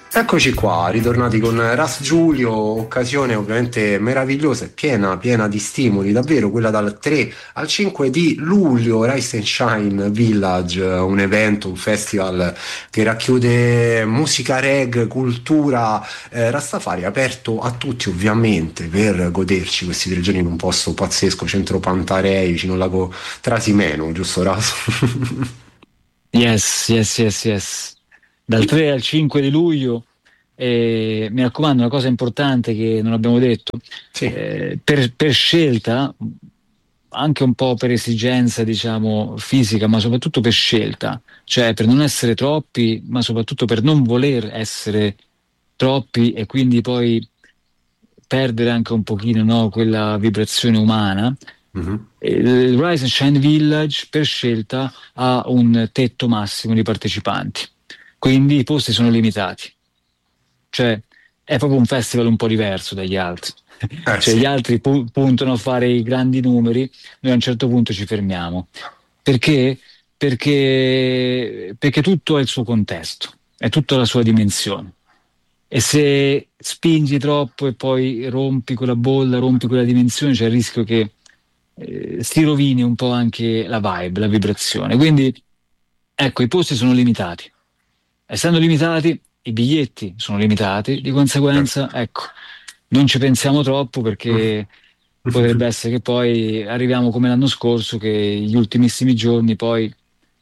Eccoci qua, ritornati con Ras Giulio, occasione ovviamente meravigliosa e piena di stimoli, davvero quella dal 3 al 5 di luglio, Rise and Shine Village, un evento, un festival che racchiude musica reggae, cultura Rastafari, aperto a tutti ovviamente per goderci questi 3 giorni in un posto pazzesco, centro Pantarei, vicino al lago Trasimeno, giusto Ras? Yes, yes, yes, yes. Dal 3 al 5 di luglio, mi raccomando, una cosa importante che non abbiamo detto, Sì. per scelta, anche un po' per esigenza, diciamo, fisica, ma soprattutto per scelta, cioè per non essere troppi, ma soprattutto per non voler essere troppi e quindi poi perdere anche un pochino, no, quella vibrazione umana. Mhm. Il Rise and Shine Village per scelta ha un tetto massimo di partecipanti, quindi i posti sono limitati, cioè è proprio un festival un po' diverso dagli altri. Cioè Sì. gli altri puntano a fare i grandi numeri, noi a un certo punto ci fermiamo. Perché? Perché tutto ha il suo contesto, è tutta la sua dimensione. E se spingi troppo e poi rompi quella bolla, rompi quella dimensione, c'è il rischio che si rovini un po' anche la vibe, la vibrazione. Quindi, ecco, i posti sono limitati. Essendo limitati, i biglietti sono limitati, di conseguenza, ecco, non ci pensiamo troppo perché potrebbe essere che poi arriviamo come l'anno scorso, che gli ultimissimi giorni poi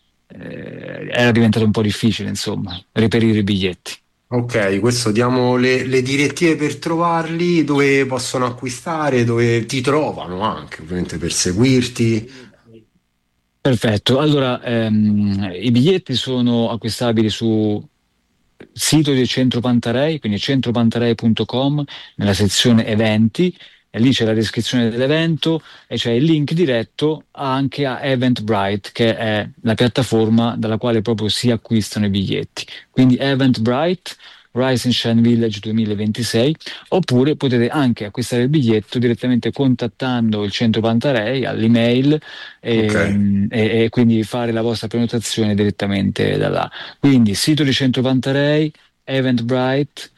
era diventato un po' difficile, insomma, reperire i biglietti. Ok, questo diamo le direttive per trovarli, dove possono acquistare, dove ti trovano anche, ovviamente per seguirti. Perfetto, allora i biglietti sono acquistabili su sito del Centro Pantarei, quindi centropantarei.com, nella sezione eventi, e lì c'è la descrizione dell'evento e c'è il link diretto anche a Eventbrite, che è la piattaforma dalla quale proprio si acquistano i biglietti. Quindi Eventbrite, Rise and Shine Village 2026, oppure potete anche acquistare il biglietto direttamente contattando il Centro Pantarei all'email Ok, e quindi fare la vostra prenotazione direttamente da là. Quindi sito di Centro Pantarei, Eventbrite,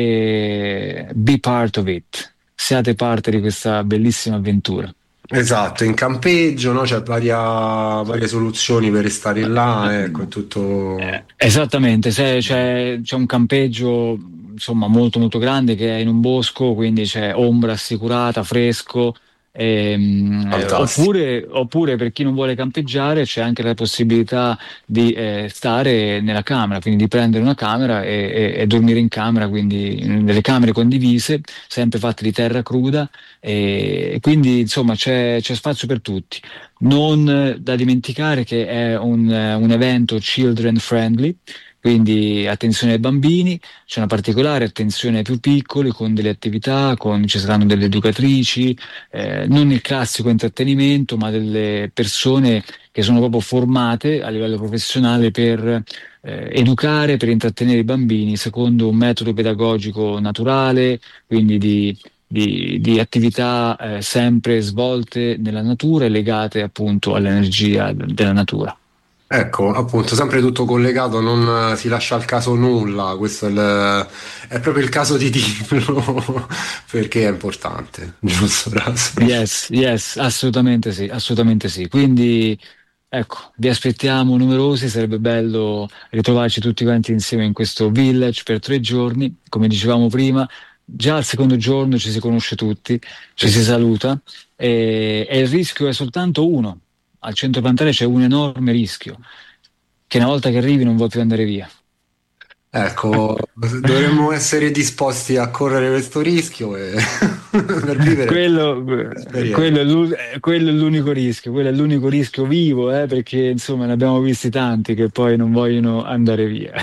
e be part of it. Siate parte di questa bellissima avventura. esatto, in campeggio, no? C'è varie soluzioni per restare là, ecco, è tutto... Esattamente, se c'è un campeggio insomma molto molto grande che è in un bosco, quindi c'è ombra assicurata, fresco. Fantastico. Oppure per chi non vuole campeggiare c'è anche la possibilità di stare nella camera, quindi di prendere una camera e dormire in camera, quindi nelle camere condivise, sempre fatte di terra cruda, e quindi insomma c'è spazio per tutti. Non da dimenticare che è un evento children friendly, quindi attenzione ai bambini, c'è una particolare attenzione ai più piccoli con delle attività, ci saranno delle educatrici, non il classico intrattenimento, ma delle persone che sono proprio formate a livello professionale per educare, per intrattenere i bambini secondo un metodo pedagogico naturale, quindi di attività sempre svolte nella natura e legate appunto all'energia della natura. Ecco, appunto, sempre tutto collegato, non si lascia al caso nulla, questo è proprio il caso di dirlo, perché è importante, giusto, Ras? Yes, yes, assolutamente sì, assolutamente sì. Quindi ecco, vi aspettiamo numerosi, sarebbe bello ritrovarci tutti quanti insieme in questo village per 3 giorni. Come dicevamo prima, già al secondo giorno ci si conosce tutti, ci Sì, si sì. saluta e il rischio è soltanto uno. Al centro Pantare c'è un enorme rischio, che una volta che arrivi non vuoi più andare via. Ecco, dovremmo essere disposti a correre questo rischio per vivere Quello, l'esperienza. quello è l'unico rischio, quello è l'unico rischio vivo, perché insomma ne abbiamo visti tanti che poi non vogliono andare via.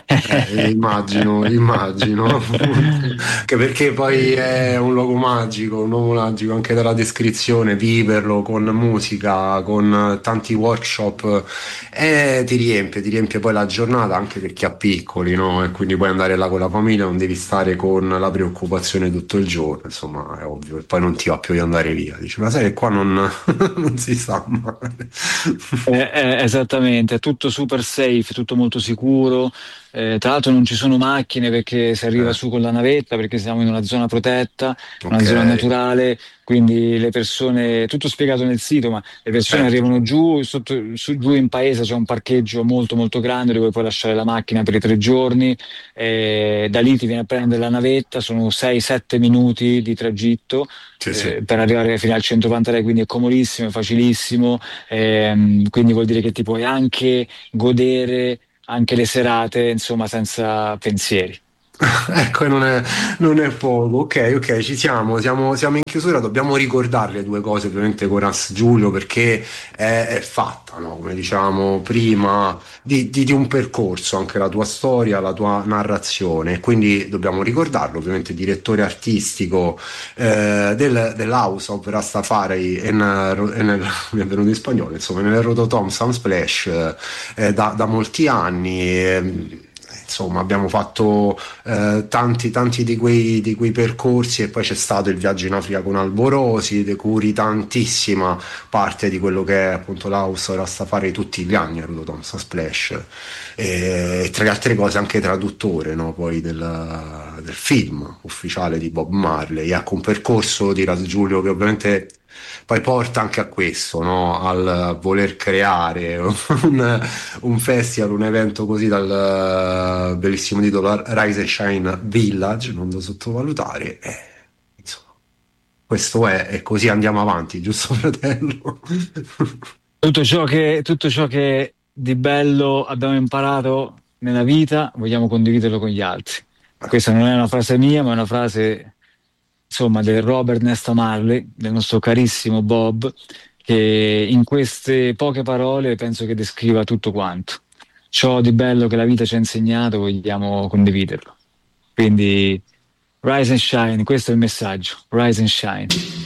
Immagino, appunto. Che perché poi è un luogo magico, un luogo magico anche dalla descrizione, viverlo con musica, con tanti workshop, ti riempie poi la giornata anche per chi ha piccoli, no? E quindi puoi andare là con la famiglia, non devi stare con la preoccupazione tutto il giorno, insomma, è ovvio, e poi non ti va più di andare via. Dici, ma sai che qua non, non si sta male. Esattamente, è tutto super safe, tutto molto sicuro, Tra l'altro non ci sono macchine perché si arriva Eh, su con la navetta, perché siamo in una zona protetta, una ok, zona naturale, quindi le persone, tutto spiegato nel sito, ma le persone certo. arrivano giù, giù in paese c'è un parcheggio molto molto grande dove puoi lasciare la macchina per i 3 giorni, da lì ti viene a prendere la navetta, sono 6-7 minuti di tragitto Sì, sì. per arrivare fino al centro Pantelei, quindi è comodissimo, è facilissimo, quindi vuol dire che ti puoi anche godere anche le serate, insomma, senza pensieri. Ecco, non è poco. Ok, ok, siamo in chiusura. Dobbiamo ricordare le due cose, ovviamente, con Ras Giulio, perché è fatta, no? Come diciamo prima, di un percorso, anche la tua storia, la tua narrazione. Quindi dobbiamo ricordarlo, ovviamente, direttore artistico dell'House of Rastafari mi è venuto in spagnolo, insomma, nel Rototom Sunsplash da molti anni. Insomma, abbiamo fatto tanti di quei percorsi e poi c'è stato il viaggio in Africa con Alborosi, di cui tantissima parte di quello che è appunto l'House Rastafari tutti gli anni a Rudo Thompson Splash e tra le altre cose anche traduttore, no, poi del film ufficiale di Bob Marley. Ecco, un percorso di Ras Giulio che ovviamente poi porta anche a questo, no? Al voler creare un festival, un evento così dal bellissimo titolo Rise and Shine Village, non da sottovalutare. Insomma, questo è, e così andiamo avanti, giusto fratello? Tutto ciò che di bello abbiamo imparato nella vita, vogliamo condividerlo con gli altri. Questa non è una frase mia, ma è una frase, insomma, del Robert Nesta Marley, del nostro carissimo Bob, che in queste poche parole penso che descriva tutto quanto. Ciò di bello che la vita ci ha insegnato, vogliamo condividerlo. Quindi, rise and shine, questo è il messaggio. Rise and shine.